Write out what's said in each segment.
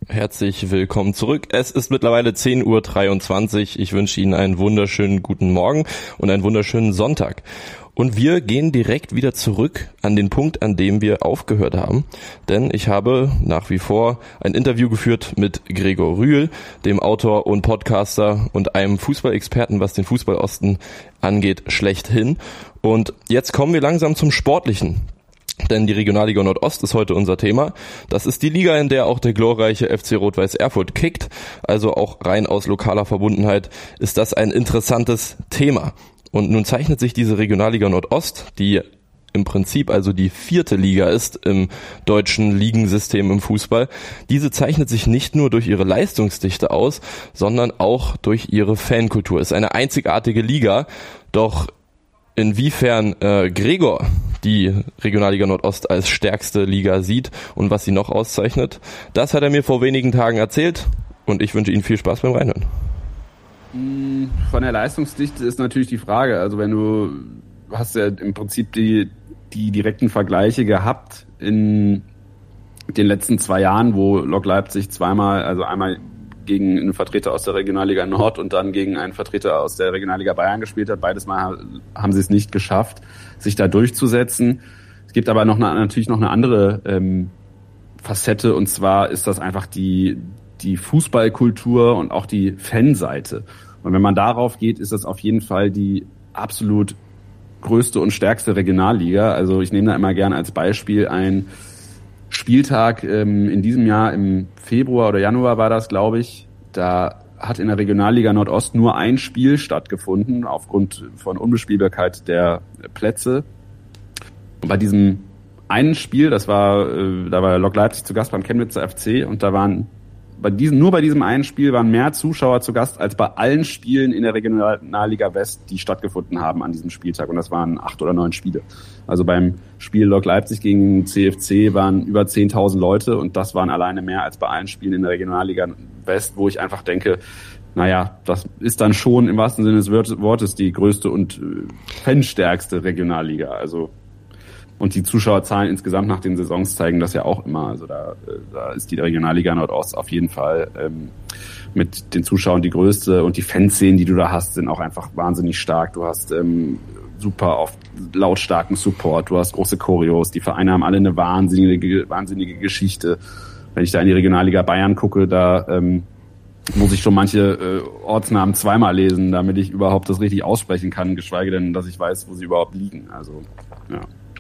Herzlich willkommen zurück. Es ist mittlerweile 10:23 Uhr. Ich wünsche Ihnen einen wunderschönen guten Morgen und einen wunderschönen Sonntag. Und wir gehen direkt wieder zurück an den Punkt, an dem wir aufgehört haben. Denn ich habe nach wie vor ein Interview geführt mit Gregor Rühl, dem Autor und Podcaster und einem Fußballexperten, was den Fußballosten angeht, schlechthin. Und jetzt kommen wir langsam zum Sportlichen. Denn die Regionalliga Nordost ist heute unser Thema. Das ist die Liga, in der auch der glorreiche FC Rot-Weiß Erfurt kickt. Also auch rein aus lokaler Verbundenheit ist das ein interessantes Thema. Und nun zeichnet sich diese Regionalliga Nordost, die im Prinzip also die 4. Liga ist im deutschen Ligensystem im Fußball, diese zeichnet sich nicht nur durch ihre Leistungsdichte aus, sondern auch durch ihre Fankultur. Es ist eine einzigartige Liga, doch inwiefern Gregor die Regionalliga Nordost als stärkste Liga sieht und was sie noch auszeichnet, das hat er mir vor wenigen Tagen erzählt und ich wünsche Ihnen viel Spaß beim Reinhören. Von der Leistungsdichte ist natürlich die Frage, also wenn du hast ja im Prinzip die direkten Vergleiche gehabt in den letzten 2 Jahren, wo Lok Leipzig zweimal, also einmal gegen einen Vertreter aus der Regionalliga Nord und dann gegen einen Vertreter aus der Regionalliga Bayern gespielt hat. Beides Mal haben sie es nicht geschafft, sich da durchzusetzen. Es gibt aber natürlich noch eine andere Facette, und zwar ist das einfach die Fußballkultur und auch die Fanseite. Und wenn man darauf geht, ist das auf jeden Fall die absolut größte und stärkste Regionalliga. Also ich nehme da immer gerne als Beispiel ein Spieltag in diesem Jahr im Februar oder Januar war das, glaube ich. Da hat in der Regionalliga Nordost nur ein Spiel stattgefunden aufgrund von Unbespielbarkeit der Plätze. Und bei diesem einen Spiel, da war Lok Leipzig zu Gast beim Chemnitzer FC, und da waren bei diesem einen Spiel waren mehr Zuschauer zu Gast als bei allen Spielen in der Regionalliga West, die stattgefunden haben an diesem Spieltag. Und das waren 8 oder 9 Spiele. Also beim Spiel Lok Leipzig gegen CFC waren über 10.000 Leute, und das waren alleine mehr als bei allen Spielen in der Regionalliga West, wo ich einfach denke, naja, das ist dann schon im wahrsten Sinne des Wortes die größte und fanstärkste Regionalliga. Also und die Zuschauerzahlen insgesamt nach den Saisons zeigen das ja auch immer. Also da ist die Regionalliga Nordost auf jeden Fall mit den Zuschauern die größte, und die Fanszenen, die du da hast, sind auch einfach wahnsinnig stark. Du hast super oft lautstarken Support, du hast große Choreos, die Vereine haben alle eine wahnsinnige Geschichte. Wenn ich da in die Regionalliga Bayern gucke, da muss ich schon manche Ortsnamen zweimal lesen, damit ich überhaupt das richtig aussprechen kann, geschweige denn, dass ich weiß, wo sie überhaupt liegen. Also, ja.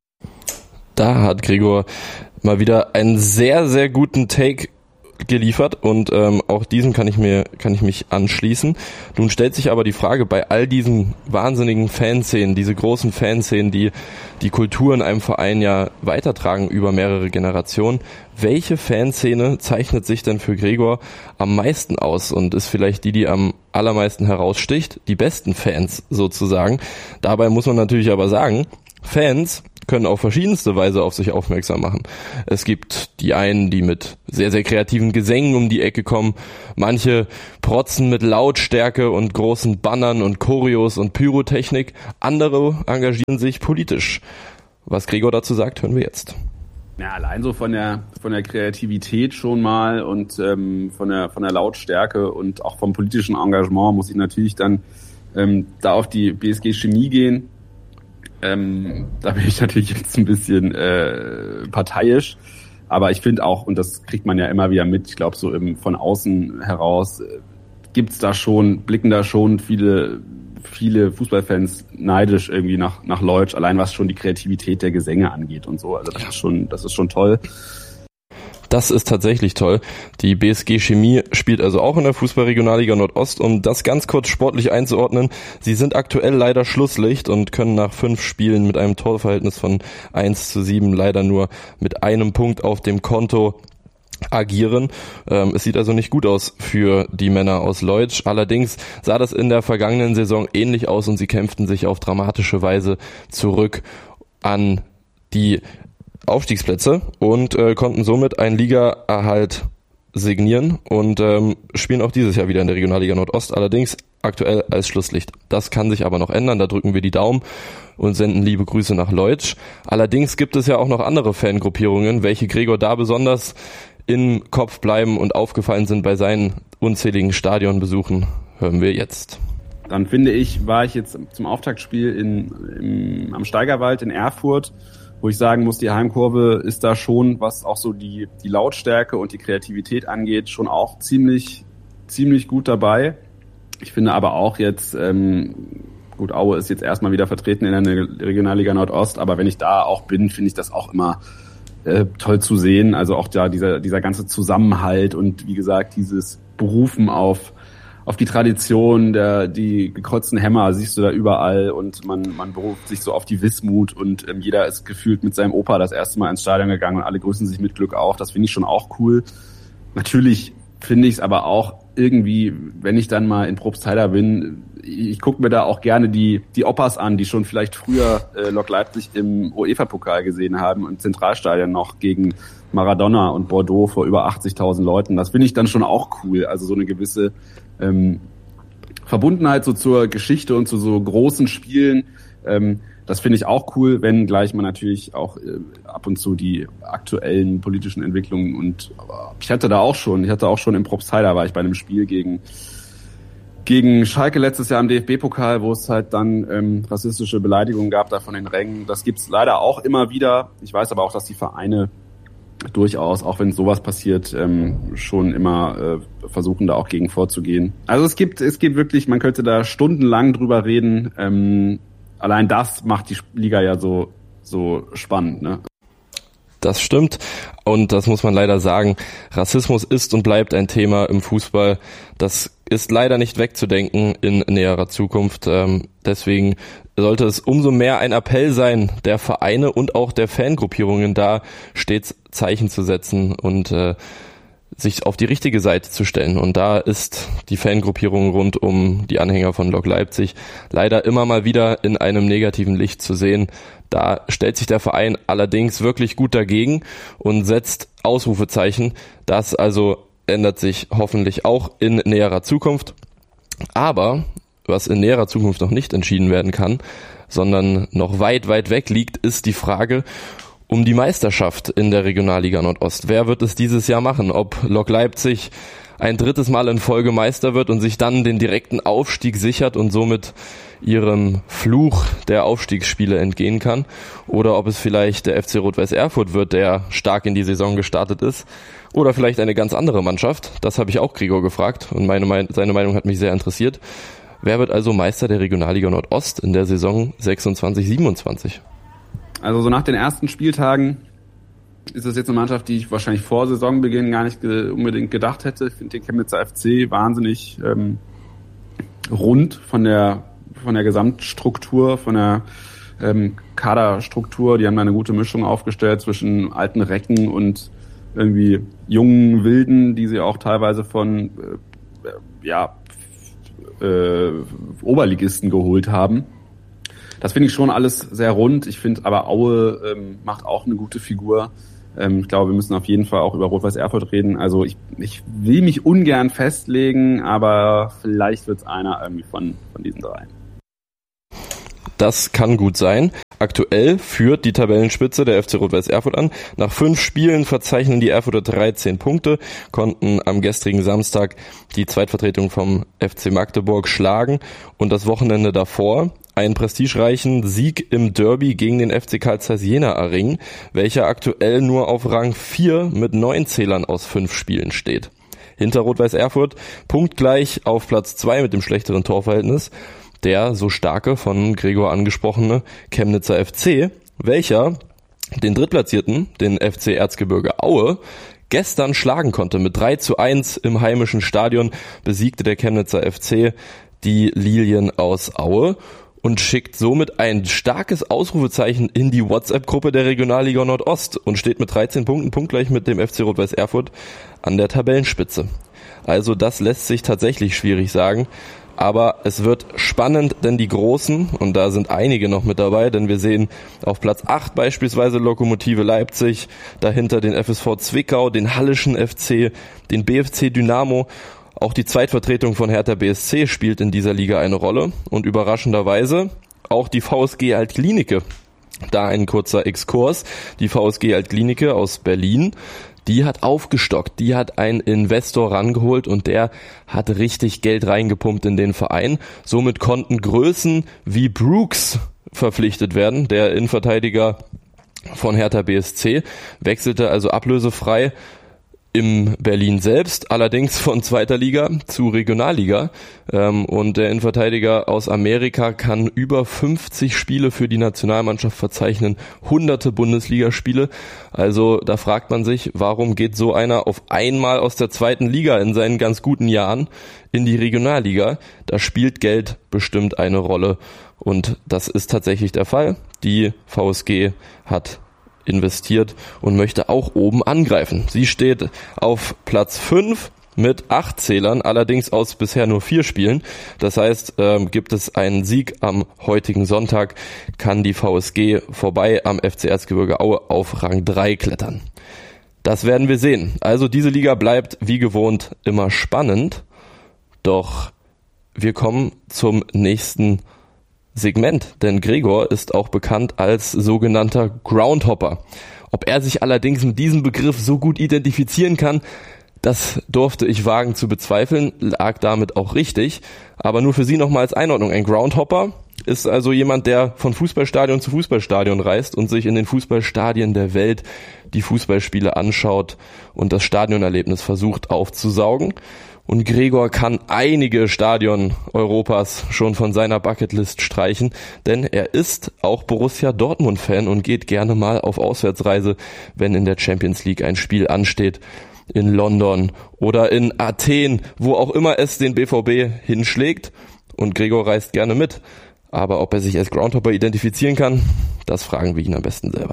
Da hat Gregor mal wieder einen sehr, sehr guten Take geliefert, und auch diesem kann ich mich anschließen. Nun stellt sich aber die Frage, bei all diesen wahnsinnigen Fanszenen, diese großen Fanszenen, die die Kultur in einem Verein ja weitertragen über mehrere Generationen, welche Fanszene zeichnet sich denn für Gregor am meisten aus und ist vielleicht die am allermeisten heraussticht? Die besten Fans sozusagen. Dabei muss man natürlich aber sagen, Fans können auf verschiedenste Weise auf sich aufmerksam machen. Es gibt die einen, die mit sehr, sehr kreativen Gesängen um die Ecke kommen. Manche protzen mit Lautstärke und großen Bannern und Choreos und Pyrotechnik. Andere engagieren sich politisch. Was Gregor dazu sagt, hören wir jetzt. Ja, allein so von der Kreativität schon mal und von der Lautstärke und auch vom politischen Engagement muss ich natürlich dann da auf die BSG Chemie gehen. Da bin ich natürlich jetzt ein bisschen parteiisch, aber ich finde auch, und das kriegt man ja immer wieder mit, ich glaube so von außen heraus blicken da schon viele Fußballfans neidisch irgendwie nach Leutsch, allein was schon die Kreativität der Gesänge angeht und so. Also das ist schon toll. Das ist tatsächlich toll. Die BSG Chemie spielt also auch in der Fußballregionalliga Nordost. Um das ganz kurz sportlich einzuordnen, sie sind aktuell leider Schlusslicht und können nach 5 Spielen mit einem Torverhältnis von 1:7 leider nur mit einem Punkt auf dem Konto agieren. Es sieht also nicht gut aus für die Männer aus Leutsch. Allerdings sah das in der vergangenen Saison ähnlich aus, und sie kämpften sich auf dramatische Weise zurück an die Aufstiegsplätze und konnten somit einen Ligaerhalt signieren und spielen auch dieses Jahr wieder in der Regionalliga Nordost, allerdings aktuell als Schlusslicht. Das kann sich aber noch ändern, da drücken wir die Daumen und senden liebe Grüße nach Leutsch. Allerdings gibt es ja auch noch andere Fangruppierungen, welche Gregor da besonders im Kopf bleiben und aufgefallen sind bei seinen unzähligen Stadionbesuchen, hören wir jetzt. Dann finde ich, war ich jetzt zum Auftaktspiel am Steigerwald in Erfurt, wo ich sagen muss, die Heimkurve ist da schon, was auch so die Lautstärke und die Kreativität angeht, schon auch ziemlich gut dabei. Ich finde aber auch jetzt, gut, Aue ist jetzt erstmal wieder vertreten in der Regionalliga Nordost, aber wenn ich da auch bin, finde ich das auch immer toll zu sehen. Also auch da dieser ganze Zusammenhalt und wie gesagt, dieses Berufen auf die Tradition, die gekreuzten Hämmer siehst du da überall und man beruft sich so auf die Wismut und jeder ist gefühlt mit seinem Opa das erste Mal ins Stadion gegangen und alle grüßen sich mit Glück auch. Das finde ich schon auch cool. Natürlich finde ich es aber auch irgendwie, wenn ich dann mal in Probstheida bin, ich gucke mir da auch gerne die Opas an, die schon vielleicht früher Lok Leipzig im UEFA-Pokal gesehen haben und Zentralstadion noch gegen Maradona und Bordeaux vor über 80.000 Leuten. Das finde ich dann schon auch cool. Also so eine gewisse Verbundenheit so zur Geschichte und zu so großen Spielen. Das finde ich auch cool, wenn gleich man natürlich auch ab und zu die aktuellen politischen Entwicklungen und ich hatte auch schon im Probstheida war ich bei einem Spiel gegen Schalke letztes Jahr im DFB-Pokal, wo es halt dann rassistische Beleidigungen gab da von den Rängen. Das gibt's leider auch immer wieder. Ich weiß aber auch, dass die Vereine durchaus, auch wenn sowas passiert, schon immer versuchen, da auch gegen vorzugehen. Also es gibt wirklich, man könnte da stundenlang drüber reden. Allein das macht die Liga ja so spannend, ne? Das stimmt und das muss man leider sagen. Rassismus ist und bleibt ein Thema im Fußball. Das ist leider nicht wegzudenken in näherer Zukunft. Deswegen sollte es umso mehr ein Appell sein, der Vereine und auch der Fangruppierungen da stets Zeichen zu setzen und sich auf die richtige Seite zu stellen. Und da ist die Fangruppierung rund um die Anhänger von Lok Leipzig leider immer mal wieder in einem negativen Licht zu sehen. Da stellt sich der Verein allerdings wirklich gut dagegen und setzt Ausrufezeichen. Das also ändert sich hoffentlich auch in näherer Zukunft. Aber was in näherer Zukunft noch nicht entschieden werden kann, sondern noch weit, weit weg liegt, ist die Frage um die Meisterschaft in der Regionalliga Nordost. Wer wird es dieses Jahr machen? Ob Lok Leipzig ein drittes Mal in Folge Meister wird und sich dann den direkten Aufstieg sichert und somit ihrem Fluch der Aufstiegsspiele entgehen kann, oder ob es vielleicht der FC Rot-Weiß Erfurt wird, der stark in die Saison gestartet ist, oder vielleicht eine ganz andere Mannschaft. Das habe ich auch Gregor gefragt und seine Meinung hat mich sehr interessiert. Wer wird also Meister der Regionalliga Nordost in der Saison 26/27? Also so nach den ersten Spieltagen ist das jetzt eine Mannschaft, die ich wahrscheinlich vor Saisonbeginn gar nicht unbedingt gedacht hätte. Ich finde den Chemnitzer FC wahnsinnig rund von der Gesamtstruktur, von der Kaderstruktur. Die haben da eine gute Mischung aufgestellt zwischen alten Recken und irgendwie jungen Wilden, die sie auch teilweise von Oberligisten geholt haben. Das finde ich schon alles sehr rund. Ich finde aber Aue macht auch eine gute Figur. Ich glaube, wir müssen auf jeden Fall auch über Rot-Weiß Erfurt reden. Also ich will mich ungern festlegen, aber vielleicht wird es einer irgendwie von diesen drei. Das kann gut sein. Aktuell führt die Tabellenspitze der FC Rot-Weiß Erfurt an. Nach 5 Spielen verzeichnen die Erfurter 13 Punkte, konnten am gestrigen Samstag die Zweitvertretung vom FC Magdeburg schlagen und das Wochenende davor einen prestigereichen Sieg im Derby gegen den FC Carl Zeiss Jena erringen, welcher aktuell nur auf Rang 4 mit 9 Zählern aus 5 Spielen steht. Hinter Rot-Weiß Erfurt punktgleich auf Platz 2 mit dem schlechteren Torverhältnis der so starke, von Gregor angesprochene Chemnitzer FC, welcher den Drittplatzierten, den FC Erzgebirge Aue, gestern schlagen konnte. Mit 3:1 im heimischen Stadion besiegte der Chemnitzer FC die Lilien aus Aue und schickt somit ein starkes Ausrufezeichen in die WhatsApp-Gruppe der Regionalliga Nordost und steht mit 13 Punkten punktgleich mit dem FC Rot-Weiß Erfurt an der Tabellenspitze. Also das lässt sich tatsächlich schwierig sagen. Aber es wird spannend, denn die Großen, und da sind einige noch mit dabei, denn wir sehen auf Platz 8 beispielsweise Lokomotive Leipzig, dahinter den FSV Zwickau, den Hallischen FC, den BFC Dynamo. Auch die Zweitvertretung von Hertha BSC spielt in dieser Liga eine Rolle und überraschenderweise auch die VSG Altklinike. Da ein kurzer Exkurs. Die VSG Altklinike aus Berlin, die hat aufgestockt, die hat einen Investor rangeholt und der hat richtig Geld reingepumpt in den Verein. Somit konnten Größen wie Brooks verpflichtet werden, der Innenverteidiger von Hertha BSC, wechselte also ablösefrei im Berlin selbst, allerdings von zweiter Liga zu Regionalliga, und der Innenverteidiger aus Amerika kann über 50 Spiele für die Nationalmannschaft verzeichnen, hunderte Bundesligaspiele, also da fragt man sich, warum geht so einer auf einmal aus der zweiten Liga in seinen ganz guten Jahren in die Regionalliga? Da spielt Geld bestimmt eine Rolle und das ist tatsächlich der Fall. Die VSG hat investiert und möchte auch oben angreifen. Sie steht auf Platz 5 mit 8 Zählern, allerdings aus bisher nur 4 Spielen. Das heißt, gibt es einen Sieg am heutigen Sonntag, kann die VSG vorbei am FC Erzgebirge Aue auf Rang 3 klettern. Das werden wir sehen. Also diese Liga bleibt wie gewohnt immer spannend, doch wir kommen zum nächsten Segment, denn Gregor ist auch bekannt als sogenannter Groundhopper. Ob er sich allerdings mit diesem Begriff so gut identifizieren kann, das durfte ich wagen zu bezweifeln, lag damit auch richtig. Aber nur für Sie nochmal als Einordnung. Ein Groundhopper ist also jemand, der von Fußballstadion zu Fußballstadion reist und sich in den Fußballstadien der Welt die Fußballspiele anschaut und das Stadionerlebnis versucht aufzusaugen. Und Gregor kann einige Stadion Europas schon von seiner Bucketlist streichen, denn er ist auch Borussia Dortmund-Fan und geht gerne mal auf Auswärtsreise, wenn in der Champions League ein Spiel ansteht, in London oder in Athen, wo auch immer es den BVB hinschlägt. Und Gregor reist gerne mit. Aber ob er sich als Groundhopper identifizieren kann, das fragen wir ihn am besten selber.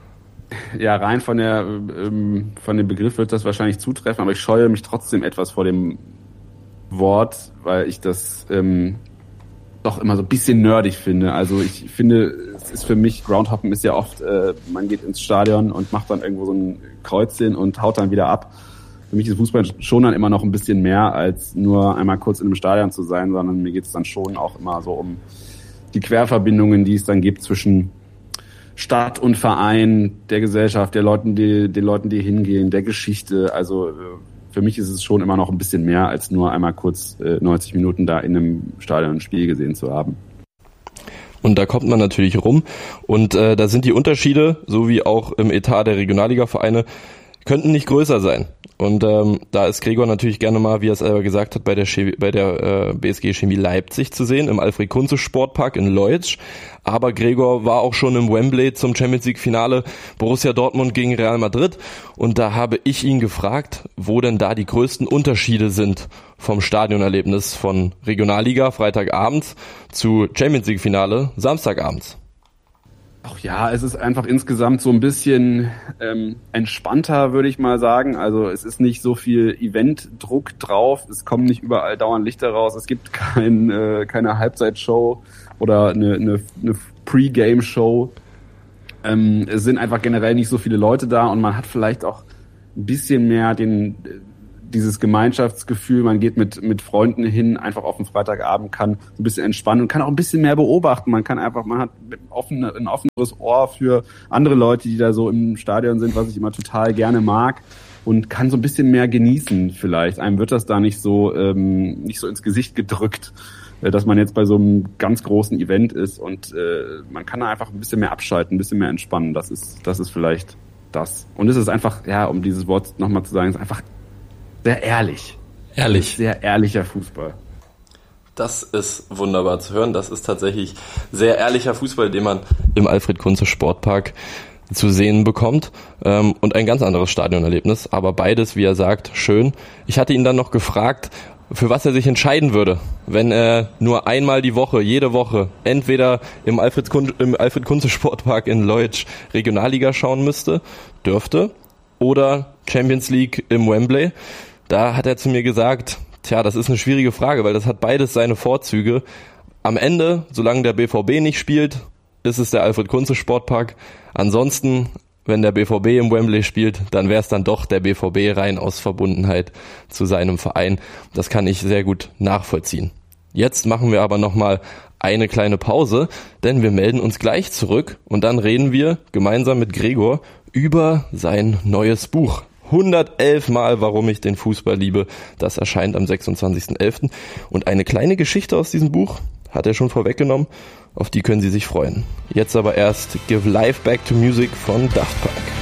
Ja, rein von dem Begriff wird das wahrscheinlich zutreffen, aber ich scheue mich trotzdem etwas vor dem Wort, weil ich das doch immer so ein bisschen nerdig finde. Also ich finde, es ist für mich, Groundhoppen ist ja oft, man geht ins Stadion und macht dann irgendwo so ein Kreuzchen und haut dann wieder ab. Für mich ist Fußball schon dann immer noch ein bisschen mehr, als nur einmal kurz in einem Stadion zu sein, sondern mir geht es dann schon auch immer so um die Querverbindungen, die es dann gibt zwischen Stadt und Verein, der Gesellschaft, den Leuten, die hingehen, der Geschichte. Also für mich ist es schon immer noch ein bisschen mehr, als nur einmal kurz 90 Minuten da in einem Stadion ein Spiel gesehen zu haben. Und da kommt man natürlich rum. Und da sind die Unterschiede, so wie auch im Etat der Regionalliga-Vereine, könnten nicht größer sein. Und da ist Gregor natürlich gerne mal, wie er es selber gesagt hat, bei der BSG Chemie Leipzig zu sehen, im Alfred-Kunze-Sportpark in Leutsch. Aber Gregor war auch schon im Wembley zum Champions-League-Finale Borussia Dortmund gegen Real Madrid. Und da habe ich ihn gefragt, wo denn da die größten Unterschiede sind vom Stadionerlebnis von Regionalliga Freitagabends zu Champions-League-Finale Samstagabends. Ach ja, es ist einfach insgesamt so ein bisschen entspannter, würde ich mal sagen. Also es ist nicht so viel Eventdruck drauf, es kommen nicht überall dauernd Lichter raus, es gibt keine Halbzeitshow oder eine Pre-Game-Show. Es sind einfach generell nicht so viele Leute da und man hat vielleicht auch ein bisschen mehr dieses Gemeinschaftsgefühl, man geht mit Freunden hin, einfach auf den Freitagabend, kann so ein bisschen entspannen und kann auch ein bisschen mehr beobachten. Man hat ein offeneres Ohr für andere Leute, die da so im Stadion sind, was ich immer total gerne mag, und kann so ein bisschen mehr genießen vielleicht. Einem wird das da nicht so ins Gesicht gedrückt, dass man jetzt bei so einem ganz großen Event ist, und man kann da einfach ein bisschen mehr abschalten, ein bisschen mehr entspannen. Das ist vielleicht das. Und es ist einfach, ja, um dieses Wort nochmal zu sagen, es ist einfach sehr ehrlich. Ehrlich. Sehr ehrlicher Fußball. Das ist wunderbar zu hören. Das ist tatsächlich sehr ehrlicher Fußball, den man im Alfred-Kunze-Sportpark zu sehen bekommt. Und ein ganz anderes Stadionerlebnis. Aber beides, wie er sagt, schön. Ich hatte ihn dann noch gefragt, für was er sich entscheiden würde, wenn er nur einmal die Woche, jede Woche, entweder im Alfred-Kunze-Sportpark in Leutsch Regionalliga schauen dürfte, oder Champions League im Wembley. Da hat er zu mir gesagt, das ist eine schwierige Frage, weil das hat beides seine Vorzüge. Am Ende, solange der BVB nicht spielt, ist es der Alfred-Kunze-Sportpark. Ansonsten, wenn der BVB im Wembley spielt, dann wäre es dann doch der BVB, rein aus Verbundenheit zu seinem Verein. Das kann ich sehr gut nachvollziehen. Jetzt machen wir aber nochmal eine kleine Pause, denn wir melden uns gleich zurück und dann reden wir gemeinsam mit Gregor über sein neues Buch. 111 Mal, warum ich den Fußball liebe. Das erscheint am 26.11. Und eine kleine Geschichte aus diesem Buch hat er schon vorweggenommen. Auf die können Sie sich freuen. Jetzt aber erst Give Life Back to Music von Daft Punk.